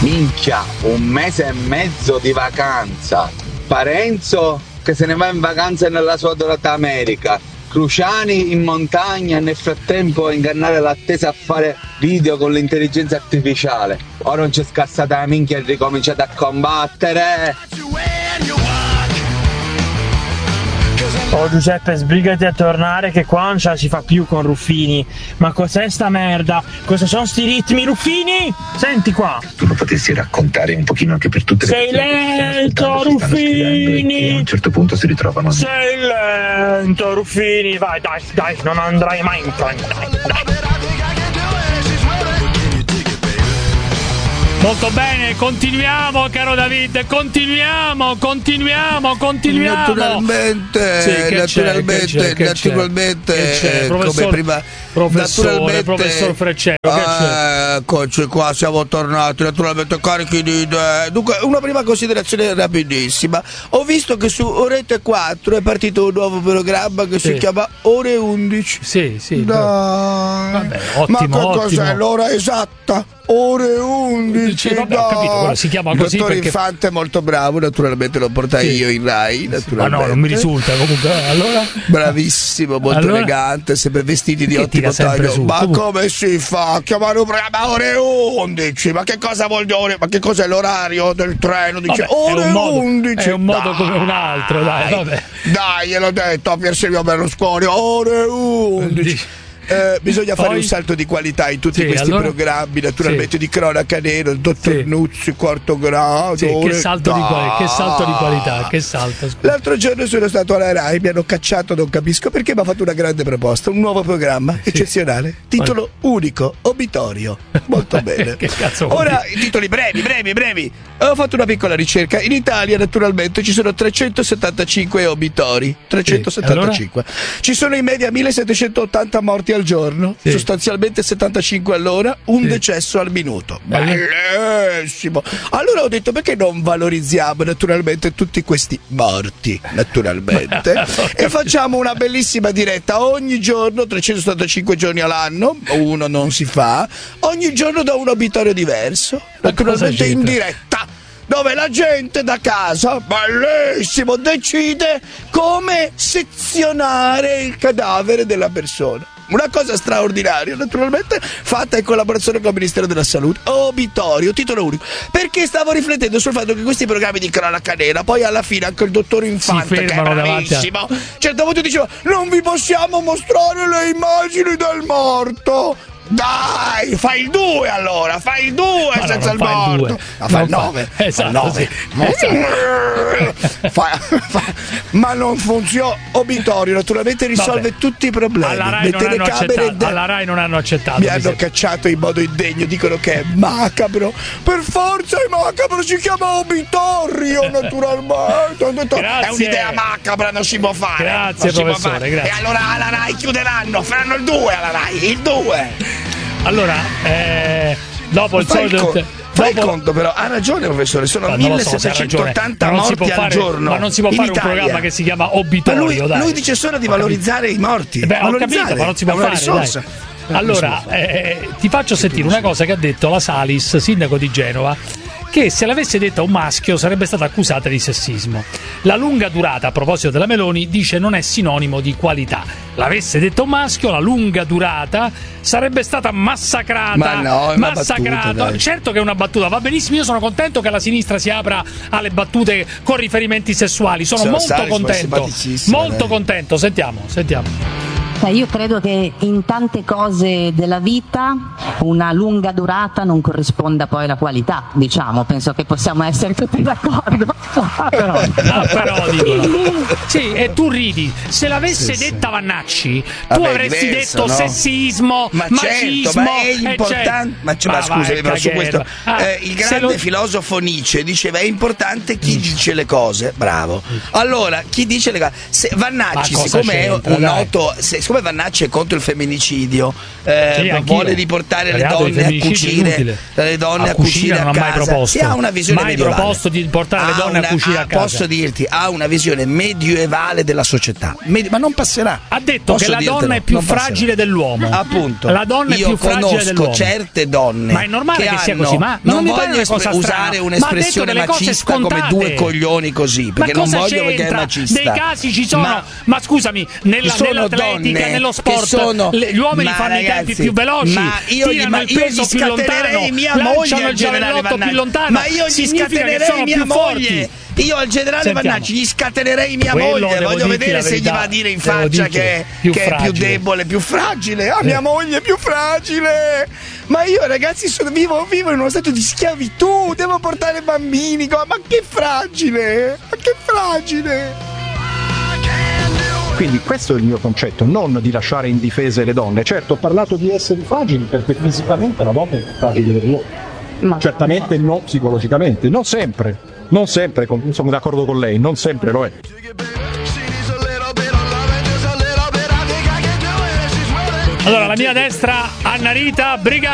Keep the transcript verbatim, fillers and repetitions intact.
Minchia, un mese e mezzo di vacanza. Parenzo che se ne va in vacanza nella sua adorata America. Cruciani in montagna e nel frattempo a ingannare l'attesa a fare video con l'intelligenza artificiale. Ora non c'è scassata la minchia e ricominciate a combattere. Oh Giuseppe, sbrigati a tornare che qua non ce la si fa più con Ruffini. Ma cos'è sta merda? Cosa sono sti ritmi, Ruffini? Senti qua. Tu lo potessi raccontare un pochino anche per tutte le Sei lento, Ruffini! A un certo punto si ritrovano. Sei lento, Ruffini! Vai, dai, dai, non andrai mai in front, dai, dai. Molto bene, continuiamo caro David, continuiamo, continuiamo, continuiamo. Naturalmente, sì, che naturalmente, c'è, che c'è, naturalmente, che c'è? Professor, come prima, professore, naturalmente, professor Freccero, che c'è? Eccoci qua, siamo tornati, naturalmente carichi di idee. Dunque, una prima considerazione rapidissima. Ho visto che su Rete quattro è partito un nuovo programma che sì. si chiama Ore undici. Sì, sì. Dai. Vabbè, ottimo, Ma che ottimo. cos'è l'ora esatta? Ore undici, vabbè, ho capito, quello si chiama così. Il dottor perché... Infante è molto bravo, naturalmente lo portai sì. io in Rai, naturalmente. Ma no, non mi risulta comunque. Allora? Bravissimo, molto allora? elegante, sempre vestiti di perché ottimo taglio. Su? Ma Comunque... come si fa a chiamare un programma ore undici? Ma che cosa vuol dire? Ma che cos'è l'orario del treno? Dice vabbè, ore è un modo, undici. È un modo dai, come un altro, dai, vabbè. Dai, gliel'ho detto a Pier Silvio Berlusconi, ore undici. Eh, bisogna Poi, fare un salto di qualità in tutti sì, questi allora, programmi, naturalmente sì. di cronaca nero, il dottor sì. Nuzzi, quarto grado. Sì, che, salto di quali- che salto di qualità, che salto. Scusa. L'altro giorno sono stato alla Rai, mi hanno cacciato, non capisco perché, mi ha fatto una grande proposta, un nuovo programma sì. eccezionale, titolo Qual- unico, obitorio. Molto bene. Che cazzo Ora i titoli brevi, brevi, brevi. Ho fatto una piccola ricerca. In Italia, naturalmente, ci sono trecentosettantacinque obitori. trecentosettantacinque. Sì. Allora? Ci sono in media millesettecentottanta morti al giorno. Sì. Sostanzialmente settantacinque all'ora, un sì. decesso al minuto. Bellissimo. Allora ho detto perché non valorizziamo naturalmente tutti questi morti, naturalmente, e facciamo una bellissima diretta ogni giorno, trecentosettantacinque giorni all'anno, uno non si fa, ogni giorno da un obitorio diverso, naturalmente in diretta, dove la gente da casa, bellissimo, decide come sezionare il cadavere della persona. Una cosa straordinaria, naturalmente, fatta in collaborazione con il Ministero della Salute. Obitorio, titolo unico. Perché stavo riflettendo sul fatto che questi programmi di cronaca nera, poi alla fine anche il dottor Infante, che è bravissimo, a... certe volte diceva non vi possiamo mostrare le immagini del morto. Dai, fai il due allora, fai il due ma senza no, il morto. Ma fai il nove. Esatto. Sì. fa, fa, ma non funziona. Obitorio, naturalmente risolve Vabbè. tutti i problemi. Alla Rai, Le telecamere de- alla Rai non hanno accettato. Mi, mi hanno sembra. cacciato in modo indegno, dicono che è macabro. Per forza è macabro, si chiama obitorio, naturalmente. Ho detto, è un'idea macabra, non si può fare. Grazie, non professore, fare. grazie. E allora alla Rai chiuderanno, faranno il due alla Rai, il due. Allora, eh, dopo il fai solito. Il Fai dopo... conto, però ha ragione, professore. Sono so, millesettecentottanta so, morti fare, al giorno. Ma non si può in fare Italia. un programma che si chiama Obitorio. Ma lui, dai. lui dice solo di valorizzare i morti. Eh beh, ho capito, ma non si può fare. Risorsa. Dai. Allora, eh, ti faccio sentire una cosa che ha detto la Salis, sindaco di Genova, che se l'avesse detta un maschio sarebbe stata accusata di sessismo. La lunga durata, a proposito della Meloni, dice non è sinonimo di qualità. L'avesse detto un maschio, la lunga durata sarebbe stata massacrata. Ma no, è una massacrata. battuta, certo che è una battuta, va benissimo. Io sono contento che la sinistra si apra alle battute con riferimenti sessuali. Sono Ciao, molto Salis, contento. Molto dai. contento. Sentiamo, sentiamo. Io credo che in tante cose della vita una lunga durata non corrisponda poi alla qualità, diciamo, penso che possiamo essere tutti d'accordo. Ah, però, ah, però dicono. Sì, e tu ridi. Se l'avesse sì, detta sì. Vannacci, tu Vabbè, avresti diverso, detto no? sessismo, ma macismo. Certo, ma è importante. Ma, c- ma scusami, però su questo ah, eh, il grande lo... filosofo Nietzsche diceva è importante chi Nietzsche. dice le cose. Bravo. Allora, chi dice le cose? Se Vannacci, siccome è un noto, se, siccome Vannacci è contro il femminicidio, eh, Sì, anch'io. vuole riportare le Reato di donne a femminicidio è cucire, inutile. le donne A a cucire cucire a non ha mai casa. proposto. Sì, ha una visione Mai medievale. proposto di portare le Ha donne a una- cucire a ha- casa. Posso dirti, ha una visione medievale della società, Medi- ma non passerà. Ha detto Posso che la dirtelo, donna è più non passerà. fragile dell'uomo. Appunto. La donna è Io più fragile conosco dell'uomo. certe donne. Ma è normale che sia hanno- così, ma non non mi pare voglio una cosa espre- strana. usare Ma ha un'espressione detto delle cose macista come scontate. due coglioni così, perché ma non cosa voglio perché è c'entra? macista. Dei casi ci sono, ma, Ma- scusami, nella, sono nell'atletica, donne nello che sport, sono- le- gli uomini ma fanno i tempi ragazzi, più veloci, ma io gli- tirano ma il io peso gli più lontano, scatenerei mia lanciano moglie il al generale giavellotto più Vannacci. lontano. Ma io gli Significa che scatenerei sono mia più moglie. forti. Io al generale Sentiamo. Vannacci gli scatenerei mia Quello moglie. devo Voglio dirti vedere la se gli verità. va a dire in Devo faccia dirti, che, più che è più fragile. debole, più fragile. Ah, mia moglie è più fragile. Ma io, ragazzi, sono, vivo, vivo in uno stato di schiavitù. Devo portare bambini. Ma che fragile! Ma che fragile! Quindi questo è il mio concetto, non di lasciare indifese le donne. Certo, ho parlato di esseri fragili perché fisicamente una donna è più fragile dell'uomo. Ma- Certamente non psicologicamente, non sempre, non sempre, con- sono d'accordo con lei, non sempre lo è. Allora, la mia destra, Anna Rita Brigatti.